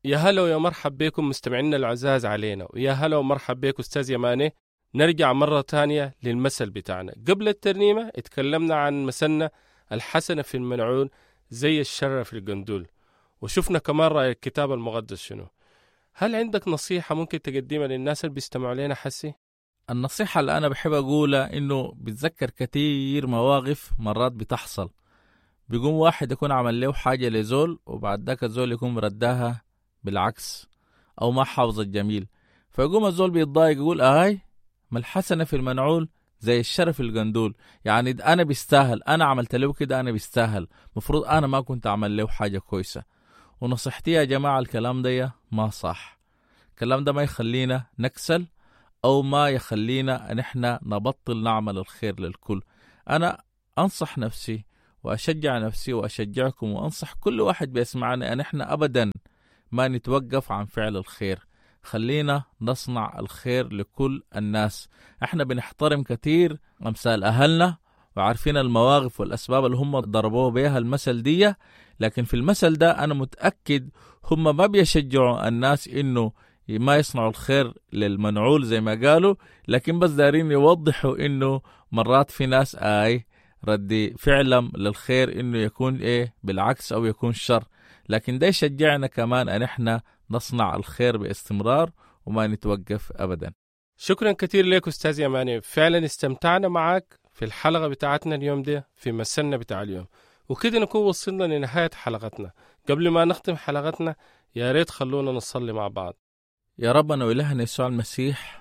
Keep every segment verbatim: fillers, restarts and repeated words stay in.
يا هلا ويا مرحب بكم مستمعينا العزاز علينا، ويا هلا ومرحب بك أستاذ يماني. نرجع مرة تانية للمثل بتاعنا. قبل الترنيمة اتكلمنا عن مثلنا الحسنة في المنعول زي الشر في القندول، وشفنا كمان رأي الكتاب المقدس شنو. هل عندك نصيحة ممكن تقدمها للناس اللي بيستمعوا لنا حسي؟ النصيحة اللي أنا بحب أقولها إنه بتذكر كتير مواقف مرات بتحصل، بيقوم واحد يكون عمل له حاجة لزول وبعد ذاك الزول يكون مرداها بالعكس أو ما حافظ الجميل، فيقوم الزول بيتضايق يقول آي ما الحسنة في المنعول زي الشر في القندول، يعني أنا بيستاهل، أنا عملت له كده، أنا بيستاهل، مفروض أنا ما كنت أعمل له حاجة كويسة. ونصيحتي يا جماعة الكلام ده ما صح، الكلام ده ما يخلينا نكسل أو ما يخلينا أن احنا نبطل نعمل الخير للكل. أنا أنصح نفسي وأشجع نفسي وأشجعكم وأنصح كل واحد بيسمعنا أن احنا أبدا ما نتوقف عن فعل الخير، خلينا نصنع الخير لكل الناس. احنا بنحترم كتير أمثال أهلنا وعارفين المواقف والأسباب اللي هم ضربوه بيها المثل دي، لكن في المثل ده أنا متأكد هم ما بيشجعوا الناس إنه ما يصنعوا الخير للمنعول زي ما قالوا، لكن بس دارين يوضحوا إنه مرات في ناس آي ردي فعلا للخير إنه يكون إيه بالعكس أو يكون شر، لكن ده يشجعنا كمان أن احنا نصنع الخير باستمرار وما نتوقف أبدا. شكرا كتير لك أستاذ يماني، فعلا استمتعنا معك في الحلقة بتاعتنا اليوم ده في مسلنا بتاع اليوم، وكده نكون وصلنا لنهاية حلقتنا. قبل ما نختم حلقتنا يا ريت خلونا نصلي مع بعض. يا ربنا وإلهنا يسوع المسيح،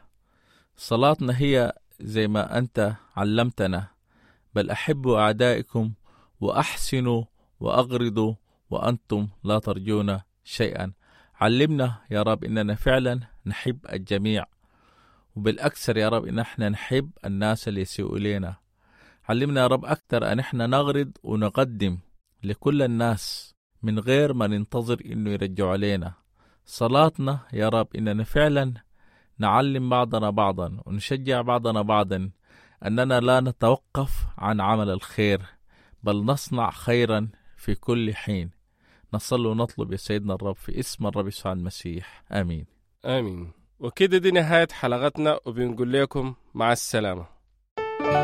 صلاتنا هي زي ما أنت علمتنا، بل أحبوا أعدائكم وأحسنوا وأغرضوا وأنتم لا ترجون شيئا. علمنا يا رب إننا فعلا نحب الجميع، وبالأكثر يا رب إن احنا نحب الناس اللي يسيئوا إلينا. علمنا يا رب أكثر أن احنا نغرض ونقدم لكل الناس من غير ما ننتظر إنه يرجعوا علينا. صلاتنا يا رب إننا فعلا نعلم بعضنا بعضا ونشجع بعضنا بعضا أننا لا نتوقف عن عمل الخير، بل نصنع خيرا في كل حين. نصلي ونطلب يا سيدنا الرب في اسم الرب يسوع المسيح، آمين آمين. وكده دي نهاية حلقتنا، وبنقول لكم مع السلامة.